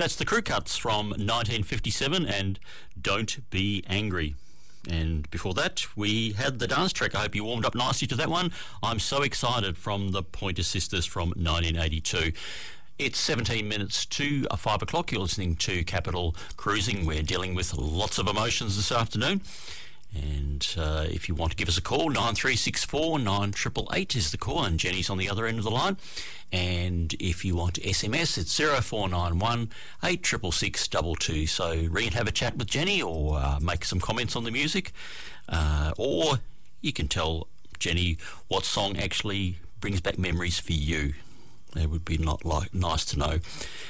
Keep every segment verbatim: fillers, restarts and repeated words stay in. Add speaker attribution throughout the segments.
Speaker 1: That's the Crew Cuts from nineteen fifty-seven and Don't Be Angry. And before that, we had the dance track. I hope you warmed up nicely to that one. I'm so excited from the Pointer Sisters from nineteen eighty-two. It's seventeen minutes to five o'clock. You're listening to Capital Cruising. We're dealing with lots of emotions this afternoon. And uh, if you want to give us a call, nine three six four, nine eight eight eight is the call, and Jenny's on the other end of the line. And if you want to S M S, it's zero four nine one, eight six six six two two. So ring and have a chat with Jenny, or uh, make some comments on the music. Uh, or you can tell Jenny what song actually brings back memories for you. That would be not like nice to know.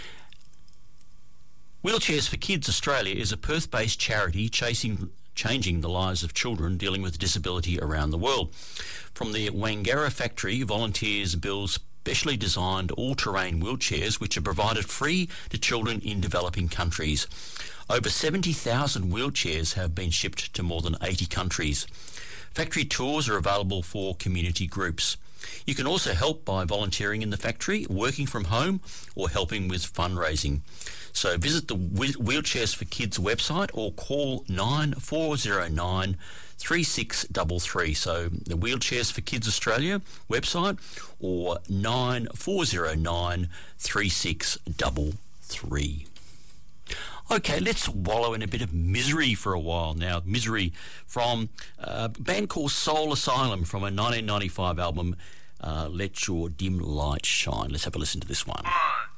Speaker 1: Wheelchairs for Kids Australia is a Perth-based charity chasing changing the lives of children dealing with disability around the world. From the Wangara factory, volunteers build specially designed all-terrain wheelchairs which are provided free to children in developing countries. Over seventy thousand wheelchairs have been shipped to more than eighty countries. Factory tours are available for community groups. You can also help by volunteering in the factory, working from home, or helping with fundraising. So visit the Wheelchairs for Kids website or call nine four zero nine, three six three three. So the Wheelchairs for Kids Australia website or nine four zero nine, three six three three. Okay, let's wallow in a bit of misery for a while now. Misery from a band called Soul Asylum from a nineteen ninety-five album, uh, Let Your Dim Light Shine. Let's have a listen to this one.
Speaker 2: One,